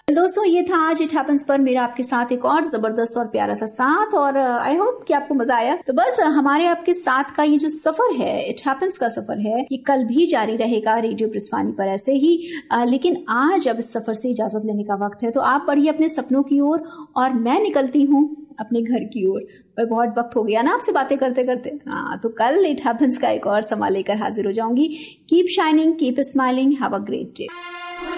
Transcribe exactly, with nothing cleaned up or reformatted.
दोस्तों ये था आज इट हैपेंस पर मेरा आपके साथ एक और जबरदस्त और प्यारा सा साथ, और आई होप कि आपको मजा आया। तो बस हमारे आपके साथ का ये जो सफर है, इट हैपेंस का सफर है, ये कल भी जारी रहेगा रेडियो ब्रिस्वानी पर ऐसे ही। आ, लेकिन आज अब इस सफर से इजाजत लेने का वक्त है, तो आप बढ़िए अपने सपनों की ओर और मैं निकलती हूँ अपने घर की ओर। बहुत वक्त हो गया ना आपसे बातें करते करते। हाँ, तो कल इट हैपेंस का एक और समा लेकर हाजिर हो जाऊंगी। Keep shining, keep smiling, have a great day.